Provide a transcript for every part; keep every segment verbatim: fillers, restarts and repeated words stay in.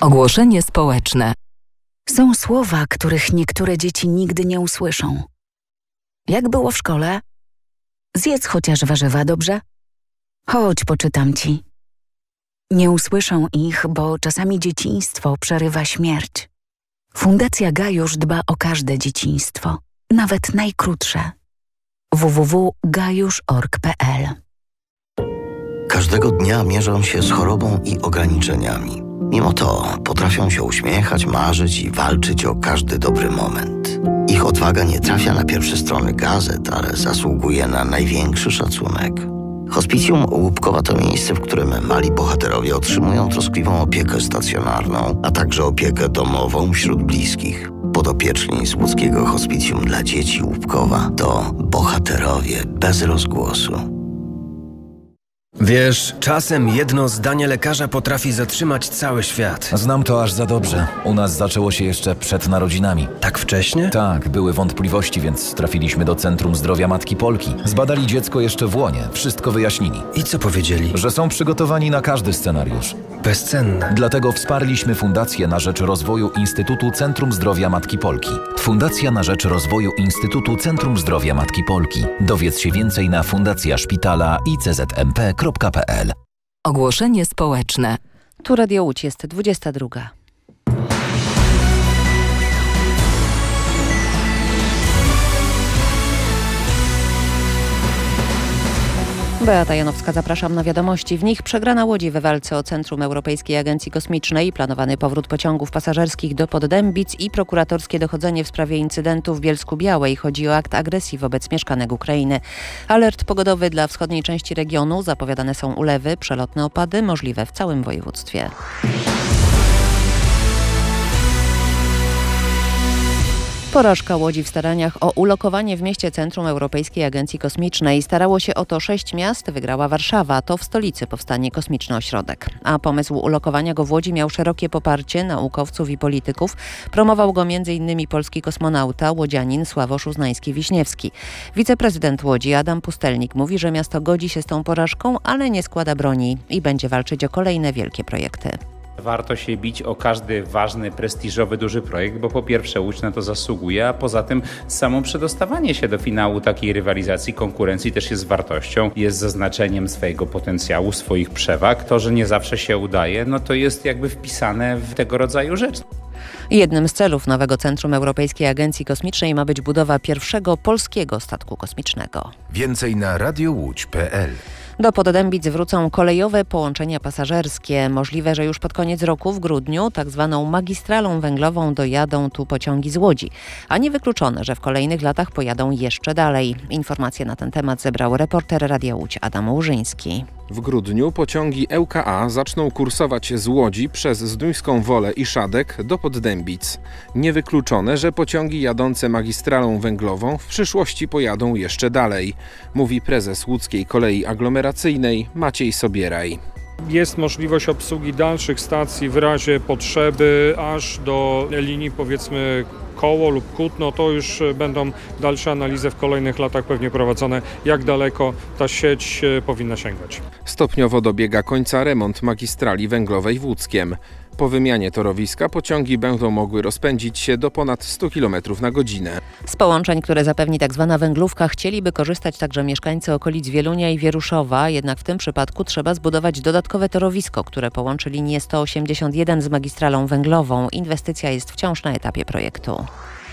Ogłoszenie społeczne. Są słowa, których niektóre dzieci nigdy nie usłyszą. Jak było w szkole? Zjedz chociaż warzywa, dobrze? Chodź, poczytam ci. Nie usłyszą ich, bo czasami dzieciństwo przerywa śmierć. Fundacja Gajusz dba o każde dzieciństwo, nawet najkrótsze. w w w kropka gajusz kropka org kropka p l. Każdego dnia mierzą się z chorobą i ograniczeniami. Mimo to potrafią się uśmiechać, marzyć i walczyć o każdy dobry moment. Ich odwaga nie trafia na pierwsze strony gazet, ale zasługuje na największy szacunek. Hospicjum Łupkowa to miejsce, w którym mali bohaterowie otrzymują troskliwą opiekę stacjonarną, a także opiekę domową wśród bliskich. Podopieczni z łódzkiego Hospicjum dla dzieci Łupkowa to bohaterowie bez rozgłosu. Wiesz, czasem jedno zdanie lekarza potrafi zatrzymać cały świat. Znam to aż za dobrze. U nas zaczęło się jeszcze przed narodzinami. Tak wcześnie? Tak, były wątpliwości, więc trafiliśmy do Centrum Zdrowia Matki Polki. Zbadali dziecko jeszcze w łonie, wszystko wyjaśnili. I co powiedzieli? Że są przygotowani na każdy scenariusz. Bezcenne. Dlatego wsparliśmy Fundację na rzecz rozwoju Instytutu Centrum Zdrowia Matki Polki. Fundacja na rzecz rozwoju Instytutu Centrum Zdrowia Matki Polki. Dowiedz się więcej na fundacja szpitala i c z m p kropka p l. Ogłoszenie społeczne. Tu Radio Łódź, jest dwudziesta druga. Beata Janowska, zapraszam na wiadomości. W nich przegrana Łodzi we walce o Centrum Europejskiej Agencji Kosmicznej, planowany powrót pociągów pasażerskich do Poddębic i prokuratorskie dochodzenie w sprawie incydentu w Bielsku-Białej. Chodzi o akt agresji wobec mieszkanek Ukrainy. Alert pogodowy dla wschodniej części regionu. Zapowiadane są ulewy, przelotne opady, możliwe w całym województwie. Porażka Łodzi w staraniach o ulokowanie w mieście Centrum Europejskiej Agencji Kosmicznej. Starało się o to sześć miast, wygrała Warszawa. To w stolicy powstanie kosmiczny ośrodek. A pomysł ulokowania go w Łodzi miał szerokie poparcie naukowców i polityków. Promował go między innymi polski kosmonauta, łodzianin Sławosz Uznański-Wiśniewski. Wiceprezydent Łodzi Adam Pustelnik mówi, że miasto godzi się z tą porażką, ale nie składa broni i będzie walczyć o kolejne wielkie projekty. Warto się bić o każdy ważny, prestiżowy, duży projekt, bo po pierwsze Łódź na to zasługuje, a poza tym samo przedostawanie się do finału takiej rywalizacji, konkurencji też jest wartością, jest zaznaczeniem swojego potencjału, swoich przewag. To, że nie zawsze się udaje, no to jest jakby wpisane w tego rodzaju rzecz. Jednym z celów nowego Centrum Europejskiej Agencji Kosmicznej ma być budowa pierwszego polskiego statku kosmicznego. Więcej na radiołódź kropka p l. Do Poddębic wrócą kolejowe połączenia pasażerskie. Możliwe, że już pod koniec roku, w grudniu, tak zwaną magistralą węglową dojadą tu pociągi z Łodzi. A niewykluczone, że w kolejnych latach pojadą jeszcze dalej. Informacje na ten temat zebrał reporter Radia Łódź Adam Łużyński. W grudniu pociągi L K A zaczną kursować z Łodzi przez Zduńską Wolę i Szadek do Poddębic. Niewykluczone, że pociągi jadące magistralą węglową w przyszłości pojadą jeszcze dalej, mówi prezes Łódzkiej Kolei Aglomeracyjnej Maciej Sobieraj. Jest możliwość obsługi dalszych stacji w razie potrzeby aż do linii, powiedzmy, Koło lub Kutno. To już będą dalsze analizy w kolejnych latach pewnie prowadzone, jak daleko ta sieć powinna sięgać. Stopniowo dobiega końca remont magistrali węglowej w Łódzkiem. Po wymianie torowiska pociągi będą mogły rozpędzić się do ponad sto kilometrów na godzinę. Z połączeń, które zapewni tzw. węglówka, chcieliby korzystać także mieszkańcy okolic Wielunia i Wieruszowa, jednak w tym przypadku trzeba zbudować dodatkowe torowisko, które połączy linię sto osiemdziesiąt jeden z magistralą węglową. Inwestycja jest wciąż na etapie projektu.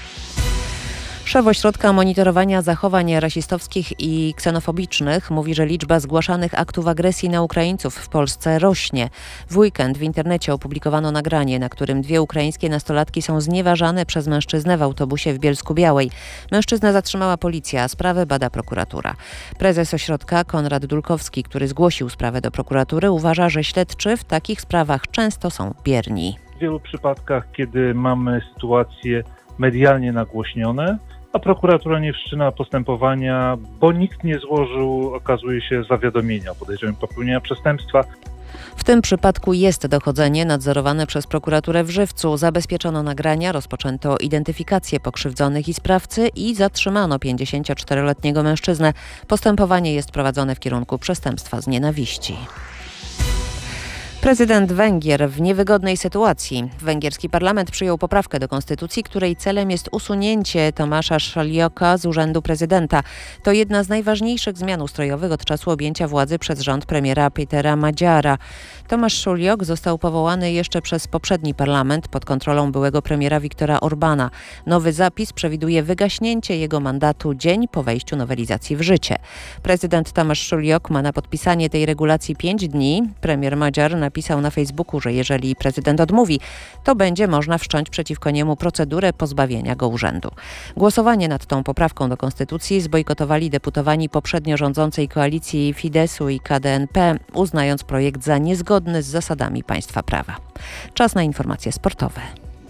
Szef Ośrodka Monitorowania Zachowań Rasistowskich i Ksenofobicznych mówi, że liczba zgłaszanych aktów agresji na Ukraińców w Polsce rośnie. W weekend w internecie opublikowano nagranie, na którym dwie ukraińskie nastolatki są znieważane przez mężczyznę w autobusie w Bielsku-Białej. Mężczyznę zatrzymała policja, a sprawę bada prokuratura. Prezes ośrodka Konrad Dulkowski, który zgłosił sprawę do prokuratury, uważa, że śledczy w takich sprawach często są bierni. W wielu przypadkach, kiedy mamy sytuacje medialnie nagłośnione, a prokuratura nie wszczyna postępowania, bo nikt nie złożył, okazuje się, zawiadomienia o podejrzeniu popełnienia przestępstwa. W tym przypadku jest dochodzenie nadzorowane przez prokuraturę w Żywcu. Zabezpieczono nagrania, rozpoczęto identyfikację pokrzywdzonych i sprawcy i zatrzymano pięćdziesięcioczteroletniego mężczyznę. Postępowanie jest prowadzone w kierunku przestępstwa z nienawiści. Prezydent Węgier w niewygodnej sytuacji. Węgierski parlament przyjął poprawkę do konstytucji, której celem jest usunięcie Tomasza Szolioka z urzędu prezydenta. To jedna z najważniejszych zmian ustrojowych od czasu objęcia władzy przez rząd premiera Petera Magyara. Tomasz Szoliok został powołany jeszcze przez poprzedni parlament pod kontrolą byłego premiera Viktora Orbana. Nowy zapis przewiduje wygaśnięcie jego mandatu dzień po wejściu nowelizacji w życie. Prezydent Tomasz Szoliok ma na podpisanie tej regulacji pięć dni. Premier Magyar napisał na Facebooku, że jeżeli prezydent odmówi, to będzie można wszcząć przeciwko niemu procedurę pozbawienia go urzędu. Głosowanie nad tą poprawką do konstytucji zbojkotowali deputowani poprzednio rządzącej koalicji Fidesu i K D N P, uznając projekt za niezgodny z zasadami państwa prawa. Czas na informacje sportowe.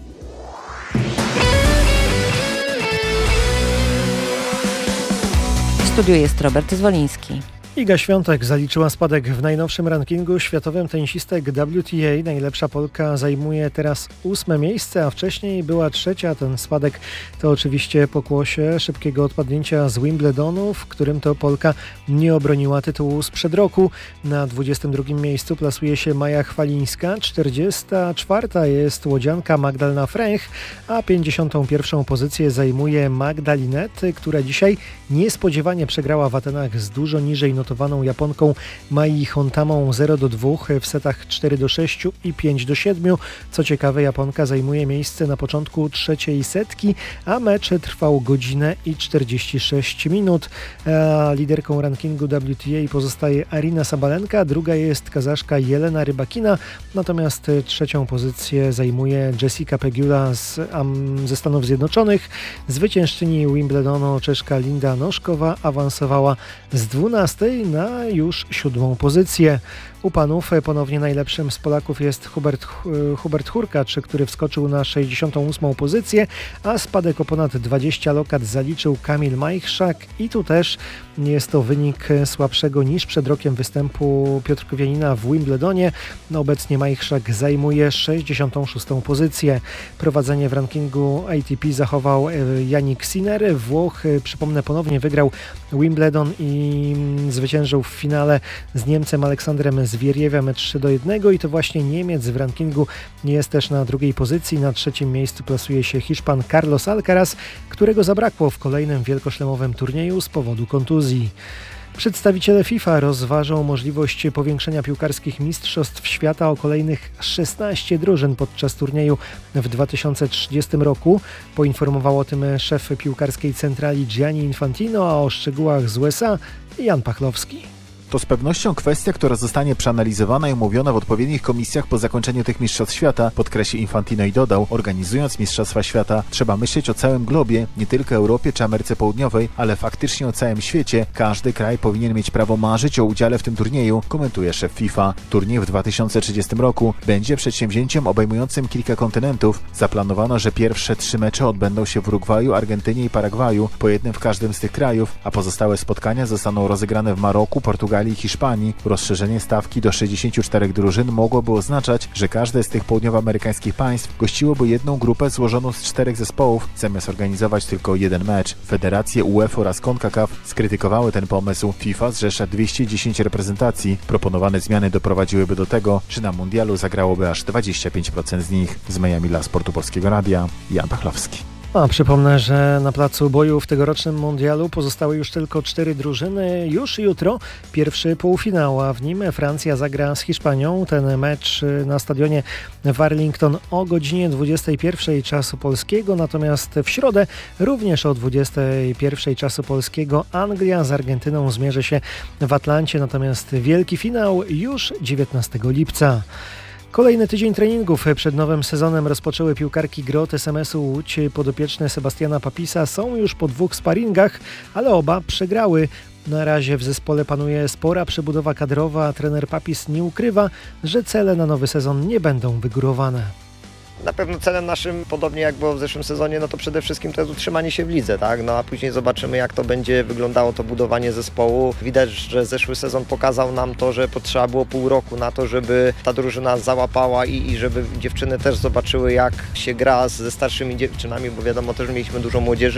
W studiu jest Robert Zwoliński. Iga Świątek zaliczyła spadek w najnowszym rankingu światowym tenisistek W T A. Najlepsza Polka zajmuje teraz ósme miejsce, a wcześniej była trzecia. Ten spadek to oczywiście pokłosie szybkiego odpadnięcia z Wimbledonu, w którym to Polka nie obroniła tytułu sprzed roku. Na dwudziestym drugim miejscu plasuje się Maja Chwalińska, czterdziesta czwarta jest łodzianka Magdalena Fręch, a pięćdziesiątą pierwszą pozycję zajmuje Magda Linette, która dzisiaj niespodziewanie przegrała w Atenach z dużo niżej notowaną Japonką Mai Hontamą zero do dwóch w setach cztery do sześciu i pięć do siedmiu. Co ciekawe, Japonka zajmuje miejsce na początku trzeciej setki, a mecz trwał godzinę i czterdzieści sześć minut. A liderką rankingu W T A pozostaje Arina Sabalenka, druga jest Kazaszka Jelena Rybakina, natomiast trzecią pozycję zajmuje Jessica Pegula z, um, ze Stanów Zjednoczonych. Zwyciężczyni Wimbledonu Czeszka Linda Noszkowa awansowała z dwunastej na już siódmą pozycję. U panów ponownie najlepszym z Polaków jest Hubert, Hubert Hurkacz, który wskoczył na sześćdziesiątą ósmą pozycję, a spadek o ponad dwadzieścia lokat zaliczył Kamil Majchrzak i tu też jest to wynik słabszego niż przed rokiem występu Piotrkowianina w Wimbledonie. Obecnie Majchrzak zajmuje sześćdziesiątą szóstą pozycję. Prowadzenie w rankingu A T P zachował Jannik Sinner. Włoch, przypomnę, ponownie wygrał Wimbledon i zwyciężył w finale z Niemcem Aleksandrem Zwierjewem trzy do jednego i to właśnie Niemiec w rankingu jest też na drugiej pozycji. Na trzecim miejscu plasuje się Hiszpan Carlos Alcaraz, którego zabrakło w kolejnym wielkoszlemowym turnieju z powodu kontuzji. Przedstawiciele FIFA rozważą możliwość powiększenia piłkarskich mistrzostw świata o kolejnych szesnaście drużyn podczas turnieju w dwa tysiące trzydziestym roku. Poinformował o tym szef piłkarskiej centrali Gianni Infantino, a o szczegółach z U S A Jan Pachlowski. To z pewnością kwestia, która zostanie przeanalizowana i omówiona w odpowiednich komisjach po zakończeniu tych mistrzostw świata, podkreślił Infantino i dodał: organizując mistrzostwa świata trzeba myśleć o całym globie, nie tylko Europie czy Ameryce Południowej, ale faktycznie o całym świecie. Każdy kraj powinien mieć prawo marzyć o udziale w tym turnieju, komentuje szef FIFA. Turniej w dwa tysiące trzydziestym roku będzie przedsięwzięciem obejmującym kilka kontynentów. Zaplanowano, że pierwsze trzy mecze odbędą się w Urugwaju, Argentynie i Paragwaju, po jednym w każdym z tych krajów, a pozostałe spotkania zostaną rozegrane w Maroku, Portugalii i Hiszpanii. Rozszerzenie stawki do sześćdziesięciu czterech drużyn mogłoby oznaczać, że każde z tych południowoamerykańskich państw gościłoby jedną grupę złożoną z czterech zespołów, zamiast organizować tylko jeden mecz. Federacje UEFA oraz CONCACAF skrytykowały ten pomysł. FIFA zrzesza dwieście dziesięć reprezentacji. Proponowane zmiany doprowadziłyby do tego, że na mundialu zagrałoby aż dwadzieścia pięć procent z nich. Z Miami dla Sportu Polskiego Radia, Jan Pachlowski. A przypomnę, że na placu boju w tegorocznym mundialu pozostały już tylko cztery drużyny. Już jutro pierwszy półfinał, a w nim Francja zagra z Hiszpanią. Ten mecz na stadionie w Arlington o godzinie dwudziestej pierwszej czasu polskiego. Natomiast w środę również o dwudziestej pierwszej czasu polskiego Anglia z Argentyną zmierzy się w Atlancie. Natomiast wielki finał już dziewiętnastego lipca. Kolejny tydzień treningów przed nowym sezonem rozpoczęły piłkarki G R O T S M S-u Łódź. Podopieczne Sebastiana Papisa są już po dwóch sparingach, ale oba przegrały. Na razie w zespole panuje spora przebudowa kadrowa, a trener Papis nie ukrywa, że cele na nowy sezon nie będą wygórowane. Na pewno celem naszym, podobnie jak było w zeszłym sezonie, no to przede wszystkim to jest utrzymanie się w lidze, tak? No a później zobaczymy, jak to będzie wyglądało to budowanie zespołu. Widać, że zeszły sezon pokazał nam to, że potrzeba było pół roku na to, żeby ta drużyna załapała i, i żeby dziewczyny też zobaczyły, jak się gra ze starszymi dziewczynami, bo wiadomo, też mieliśmy dużo młodzieży.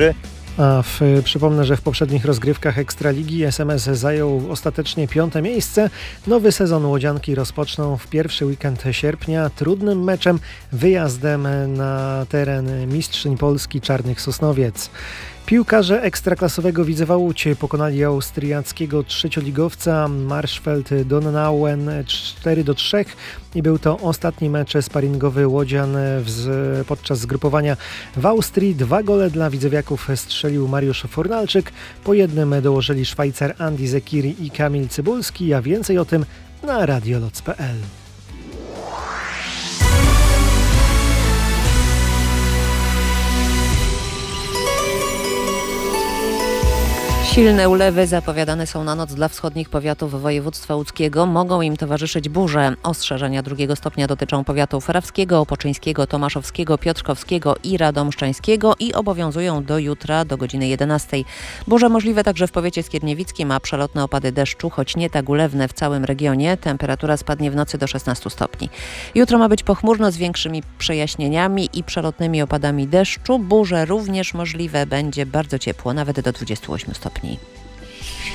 A w, przypomnę, że w poprzednich rozgrywkach Ekstraligi S M S zajął ostatecznie piąte miejsce. Nowy sezon łodzianki rozpoczną w pierwszy weekend sierpnia trudnym meczem, wyjazdem na teren mistrzyń Polski Czarnych Sosnowiec. Piłkarze ekstraklasowego Widzewa Łódź pokonali austriackiego trzecioligowca Marschfeld Donauen cztery do trzech i był to ostatni mecz sparingowy łodzian w, podczas zgrupowania w Austrii. Dwa gole dla widzewiaków strzelił Mariusz Fornalczyk, po jednym dołożyli Szwajcar Andy Zekiri i Kamil Cybulski, a więcej o tym na radioloc kropka p l. Silne ulewy zapowiadane są na noc dla wschodnich powiatów województwa łódzkiego. Mogą im towarzyszyć burze. Ostrzeżenia drugiego stopnia dotyczą powiatów rawskiego, opoczyńskiego, tomaszowskiego, piotrkowskiego i radomszczańskiego i obowiązują do jutra do godziny jedenastej. Burze możliwe także w powiecie skierniewickim, a przelotne opady deszczu, choć nie tak ulewne w całym regionie. Temperatura spadnie w nocy do szesnastu stopni. Jutro ma być pochmurno z większymi przejaśnieniami i przelotnymi opadami deszczu. Burze również możliwe, będzie bardzo ciepło, nawet do dwudziestu ośmiu stopni.